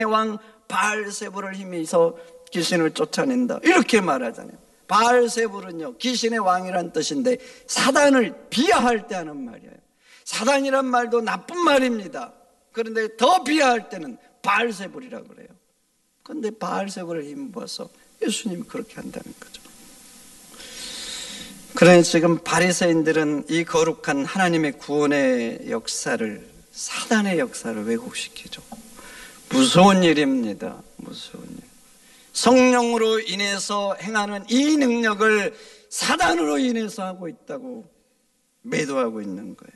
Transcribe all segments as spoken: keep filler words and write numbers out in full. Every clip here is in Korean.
왕 바알세불을 힘입어서 귀신을 쫓아낸다, 이렇게 말하잖아요. 바알세불은요, 귀신의 왕이란 뜻인데 사단을 비하할 때 하는 말이에요. 사단이란 말도 나쁜 말입니다. 그런데 더 비하할 때는 바알세불이라고 그래요. 그런데 바알세불을 힘입어서 예수님이 그렇게 한다는 거죠. 그러니 지금 바리새인들은 이 거룩한 하나님의 구원의 역사를 사단의 역사를 왜곡시키죠. 무서운 일입니다. 무서운 일. 성령으로 인해서 행하는 이 능력을 사단으로 인해서 하고 있다고 매도하고 있는 거예요.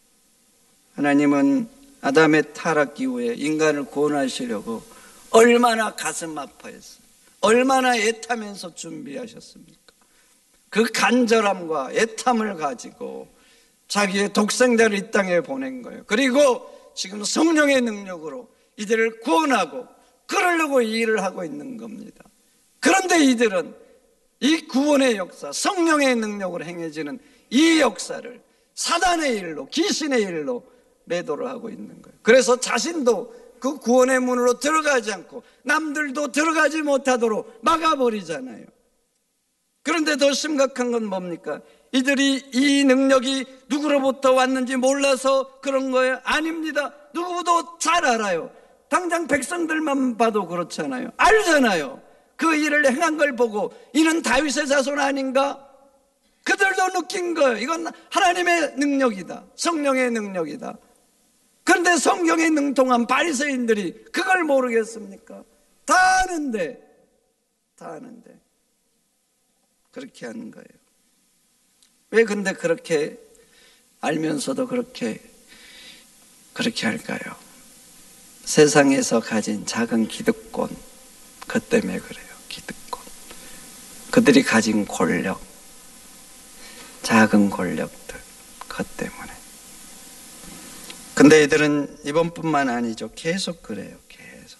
하나님은 아담의 타락 이후에 인간을 구원하시려고 얼마나 가슴 아파했어요. 얼마나 애타면서 준비하셨습니까? 그 간절함과 애탐을 가지고 자기의 독생자를 이 땅에 보낸 거예요. 그리고 지금 성령의 능력으로 이들을 구원하고 그러려고 이 일을 하고 있는 겁니다. 그런데 이들은 이 구원의 역사, 성령의 능력으로 행해지는 이 역사를 사단의 일로, 귀신의 일로 매도를 하고 있는 거예요. 그래서 자신도 그 구원의 문으로 들어가지 않고 남들도 들어가지 못하도록 막아버리잖아요. 그런데 더 심각한 건 뭡니까? 이들이 이 능력이 누구로부터 왔는지 몰라서 그런 거예요? 아닙니다. 누구도 잘 알아요. 당장 백성들만 봐도 그렇잖아요. 알잖아요. 그 일을 행한 걸 보고 이는 다윗의 자손 아닌가? 그들도 느낀 거예요. 이건 하나님의 능력이다. 성령의 능력이다. 그런데 성경에 능통한 바리새인들이 그걸 모르겠습니까? 다 아는데, 다 아는데 그렇게 하는 거예요. 왜 근데 그렇게 알면서도 그렇게 그렇게 할까요? 세상에서 가진 작은 기득권, 그 때문에 그래요. 기득권. 그들이 가진 권력, 작은 권력들, 그 때문에. 근데 이들은 이번뿐만 아니죠. 계속 그래요. 계속.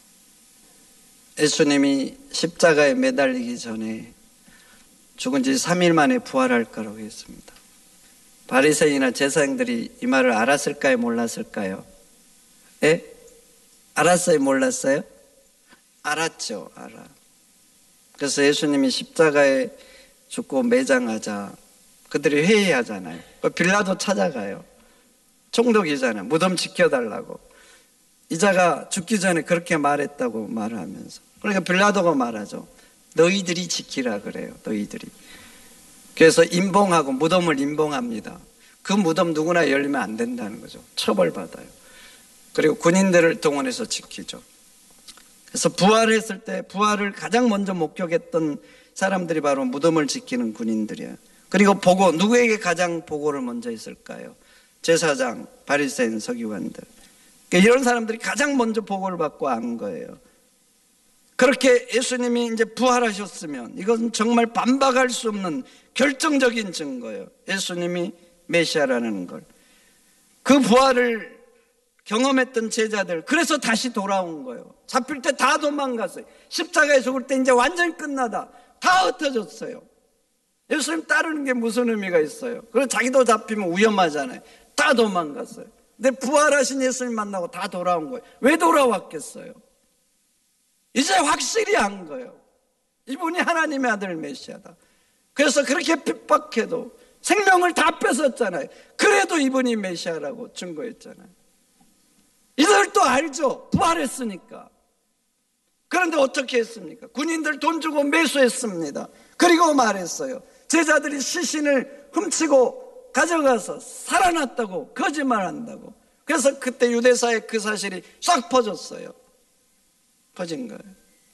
예수님이 십자가에 매달리기 전에 죽은 지 삼 일 만에 부활할 거라고 했습니다. 바리새인이나 제사장들이 이 말을 알았을까요? 몰랐을까요? 예? 알았어요? 몰랐어요? 알았죠. 알아. 그래서 예수님이 십자가에 죽고 매장하자 그들이 회의하잖아요. 빌라도 찾아가요. 총독이잖아요. 무덤 지켜달라고. 이자가 죽기 전에 그렇게 말했다고 말을 하면서. 그러니까 빌라도가 말하죠. 너희들이 지키라 그래요. 너희들이. 그래서 임봉하고 무덤을 임봉합니다. 그 무덤 누구나 열리면 안 된다는 거죠. 처벌받아요. 그리고 군인들을 동원해서 지키죠. 그래서 부활했을 때 부활을 가장 먼저 목격했던 사람들이 바로 무덤을 지키는 군인들이에요. 그리고 보고, 누구에게 가장 보고를 먼저 했을까요? 제사장, 바리새인, 서기관들. 그러니까 이런 사람들이 가장 먼저 보고를 받고 안 거예요. 그렇게 예수님이 이제 부활하셨으면 이건 정말 반박할 수 없는 결정적인 증거예요. 예수님이 메시아라는 걸. 그 부활을 경험했던 제자들, 그래서 다시 돌아온 거예요. 잡힐 때 다 도망갔어요. 십자가에 죽을 때 이제 완전히 끝나다. 다 흩어졌어요. 예수님 따르는 게 무슨 의미가 있어요? 그리고 자기도 잡히면 위험하잖아요. 다 도망갔어요. 근데 부활하신 예수님 만나고 다 돌아온 거예요. 왜 돌아왔겠어요? 이제 확실히 안 거예요. 이분이 하나님의 아들 메시아다. 그래서 그렇게 핍박해도 생명을 다 뺏었잖아요. 그래도 이분이 메시아라고 증거했잖아요. 이들도 알죠. 부활했으니까. 그런데 어떻게 했습니까? 군인들 돈 주고 매수했습니다. 그리고 말했어요. 제자들이 시신을 훔치고 가져가서 살아났다고 거짓말한다고. 그래서 그때 유대사에 그 사실이 싹 퍼졌어요. 퍼진 거예요.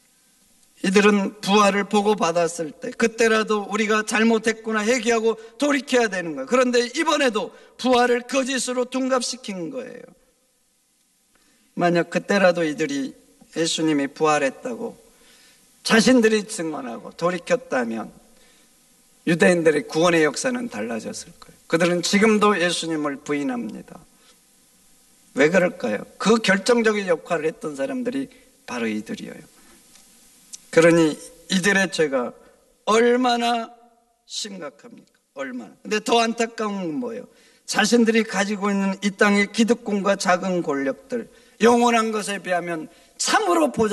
이들은 부활을 보고받았을 때 그때라도 우리가 잘못했구나 회개하고 돌이켜야 되는 거예요. 그런데 이번에도 부활을 거짓으로 둔갑시킨 거예요. 만약 그때라도 이들이 예수님이 부활했다고 자신들이 증언하고 돌이켰다면 유대인들의 구원의 역사는 달라졌을 거예요. 그들은 지금도 예수님을 부인합니다. 왜 그럴까요? 그 결정적인 역할을 했던 사람들이 바로 이들이에요. 그러니 이들의 죄가 얼마나 심각합니까? 얼마나. 근데 더 안타까운 건 뭐예요? 자신들이 가지고 있는 이 땅의 기득권과 작은 권력들, 영원한 것에 비하면 참으로 보좌